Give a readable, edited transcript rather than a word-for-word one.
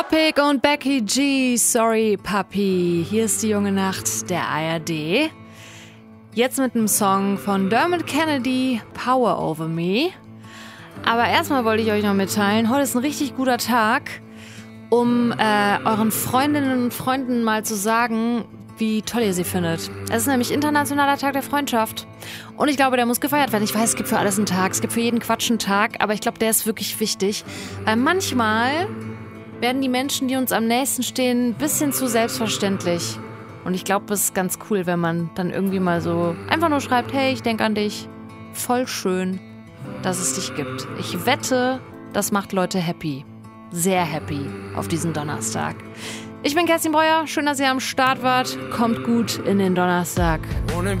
Topic und Becky G, Sorry Papi. Hier ist die junge Nacht der ARD. Jetzt mit einem Song von Dermot Kennedy, Power Over Me. Aber erstmal wollte ich euch noch mitteilen, heute ist ein richtig guter Tag, um euren Freundinnen und Freunden mal zu sagen, wie toll ihr sie findet. Es ist nämlich Internationaler Tag der Freundschaft. Und ich glaube, der muss gefeiert werden. Ich weiß, es gibt für alles einen Tag, es gibt für jeden Quatsch einen Tag, aber ich glaube, der ist wirklich wichtig. Weil manchmal werden die Menschen, die uns am nächsten stehen, ein bisschen zu selbstverständlich. Und ich glaube, es ist ganz cool, wenn man dann irgendwie mal so einfach nur schreibt, hey, ich denke an dich. Voll schön, dass es dich gibt. Ich wette, das macht Leute happy. Sehr happy auf diesen Donnerstag. Ich bin Kerstin Breuer, schön, dass ihr am Start wart. Kommt gut in den Donnerstag. Wanna